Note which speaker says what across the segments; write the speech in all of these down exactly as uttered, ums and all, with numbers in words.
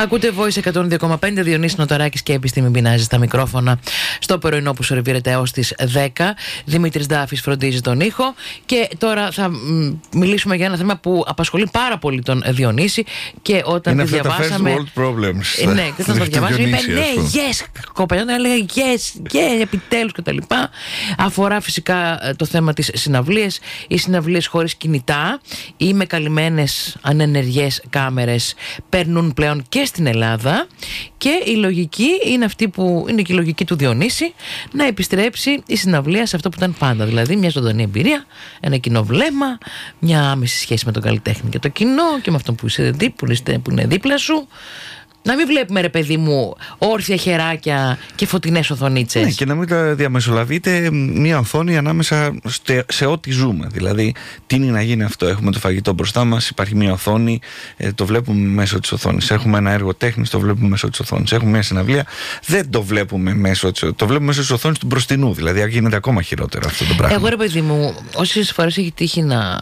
Speaker 1: Ακούτε Voice εκατόν δύο κόμμα πέντε, Διονύση Νοταράκης και Επιστήμη Μπινάζη στα μικρόφωνα στο πρωινό που σερβίρεται έως τις δέκα. Δημήτρης Ντάφης φροντίζει τον ήχο. Και τώρα θα μ, μιλήσουμε για ένα θέμα που απασχολεί πάρα πολύ τον Διονύση. Και όταν
Speaker 2: είναι
Speaker 1: τη διαβάσαμε.
Speaker 2: Είναι world problems.
Speaker 1: Ε, ναι, και όταν το διαβάσαμε, είπε ναι, yes, κοπελιόν, έλεγε yes, yes, επιτέλους κτλ. Αφορά φυσικά το θέμα της συναυλίας. Οι συναυλίες χωρίς κινητά ή με καλυμμένες ανενεργές κάμερες παίρνουν πλέον και στην Ελλάδα, και η λογική είναι αυτή που είναι και η λογική του Διονύση, να επιστρέψει η συναυλία σε αυτό που ήταν πάντα, δηλαδή μια ζωντανή εμπειρία, ένα κοινό βλέμμα, μια άμεση σχέση με τον καλλιτέχνη και το κοινό και με αυτόν που, είσαι, που είναι δίπλα σου. Να μην βλέπουμε, ρε παιδί μου, όρθια χεράκια και φωτεινές οθονίτσες.
Speaker 2: Ναι, και να μην τα διαμεσολαβείτε μια οθόνη ανάμεσα σε, σε ό,τι ζούμε. Δηλαδή, τι είναι να γίνει αυτό? Έχουμε το φαγητό μπροστά μας, υπάρχει μια οθόνη, ε, το βλέπουμε μέσω της οθόνης. Έχουμε ένα έργο τέχνης, το βλέπουμε μέσω της οθόνης. Έχουμε μια συναυλία, δεν το βλέπουμε μέσω της οθόνης. Το βλέπουμε μέσω της οθόνης του μπροστινού. Δηλαδή, γίνεται ακόμα χειρότερο αυτό το πράγμα.
Speaker 1: Εγώ, ρε παιδί μου, όσες φορές έχει τύχει να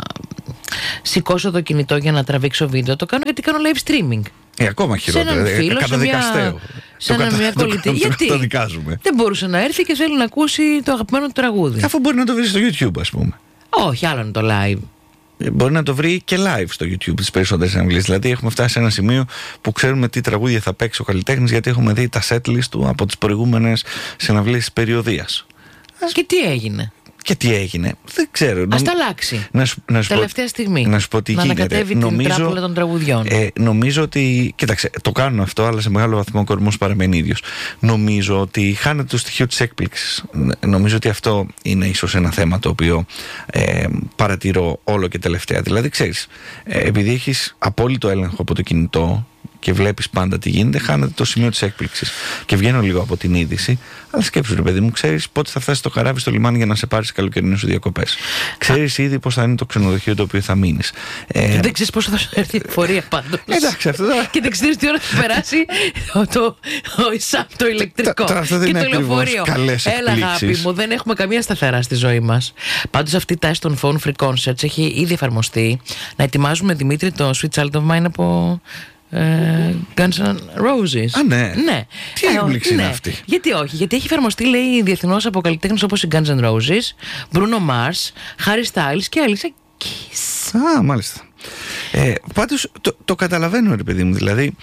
Speaker 1: σηκώσω το κινητό για να τραβήξω βίντεο, το κάνω γιατί κάνω live streaming.
Speaker 2: Ε, ακόμα χειρότερο.
Speaker 1: Σε έναν φίλο,
Speaker 2: καταδικαστέο.
Speaker 1: Σε ένα μια κολλητή. Γιατί δεν μπορούσε να έρθει και θέλει να ακούσει το αγαπημένο του τραγούδι.
Speaker 2: Αφού μπορεί να το βρει στο YouTube, ας πούμε.
Speaker 1: Όχι, άλλο είναι το live.
Speaker 2: Μπορεί να το βρει και live στο YouTube τις περισσότερες συναυλίες. Δηλαδή, έχουμε φτάσει σε ένα σημείο που ξέρουμε τι τραγούδια θα παίξει ο καλλιτέχνης, γιατί έχουμε δει τα setlist του από τις προηγούμενες συναυλίες της περιοδίας.
Speaker 1: Και τι έγινε?
Speaker 2: Και τι έγινε, δεν ξέρω.
Speaker 1: Ας τα αλλάξει.
Speaker 2: Να σου, να σου
Speaker 1: τελευταία
Speaker 2: πω,
Speaker 1: στιγμή.
Speaker 2: Να σου πω τι
Speaker 1: να
Speaker 2: γίνεται.
Speaker 1: ανακατεύει
Speaker 2: νομίζω,
Speaker 1: την τράπουλα των τραγουδιών.
Speaker 2: Ε, νομίζω ότι. Κοίταξε, το κάνουν αυτό, αλλά σε μεγάλο βαθμό ο κορμός παραμένει ίδιος. Νομίζω ότι χάνεται το στοιχείο της έκπληξης. Νομίζω ότι αυτό είναι ίσως ένα θέμα το οποίο ε, παρατηρώ όλο και τελευταία. Δηλαδή, ξέρεις, ε, επειδή έχεις απόλυτο έλεγχο από το κινητό και βλέπεις πάντα τι γίνεται, χάνεται το σημείο της έκπληξης. Και βγαίνω λίγο από την είδηση, αλλά σκέψου, ρε παιδί μου, ξέρεις πότε θα φτάσει το καράβι στο λιμάνι για να σε πάρει στις καλοκαιρινές σου διακοπές. Ξέρεις ήδη πώς θα είναι το ξενοδοχείο το οποίο θα μείνεις. Ε...
Speaker 1: Δεν ξέρεις πόσο θα σου έρθει η φορεία πάντως.
Speaker 2: Εντάξει, αυτό τώρα.
Speaker 1: Και δεν ξέρεις τι ώρα θα περάσει το, το, το ηλεκτρικό και το λεωφορείο. Έλα, αγάπη μου, δεν έχουμε καμία σταθερά στη ζωή μας. Πάντως αυτή η τάση των phone free concerts έχει ήδη εφαρμοστεί. Να ετοιμάζουμε, Δημήτρη, το Sweet Child of Mine από Uh, Guns N' Roses.
Speaker 2: Α, ναι.
Speaker 1: ναι.
Speaker 2: Τι έκπληξη είναι αυτή?
Speaker 1: Γιατί όχι? Γιατί έχει εφαρμοστεί, λέει, διεθνώς από καλλιτέχνες όπως οι Guns N' Roses, Bruno Mars, Harry Styles και Alicia Keys.
Speaker 2: Α, μάλιστα. Ε, πάντως το, το καταλαβαίνω, ρε παιδί μου. Δηλαδή,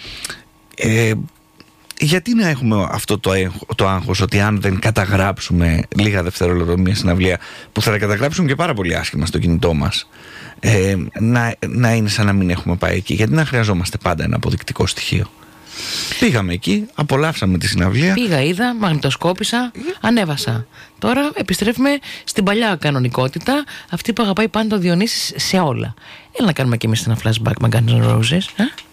Speaker 2: ε, γιατί να έχουμε αυτό το, έγχο, το άγχος ότι αν δεν καταγράψουμε λίγα δευτερόλεπτα μια συναυλία, που θα τα καταγράψουν και πάρα πολύ άσχημα στο κινητό μας, ε, να, να είναι σαν να μην έχουμε πάει εκεί? Γιατί να χρειαζόμαστε πάντα ένα αποδεικτικό στοιχείο? Πήγαμε εκεί, απολαύσαμε τη συναυλία.
Speaker 1: Πήγα, είδα, μαγνητοσκόπησα, ανέβασα. Τώρα επιστρέφουμε στην παλιά κανονικότητα, αυτή που αγαπάει πάντα ο Διονύσης σε όλα. Έλα να κάνουμε και εμείς ένα flashback με Guns N' Roses. Ε?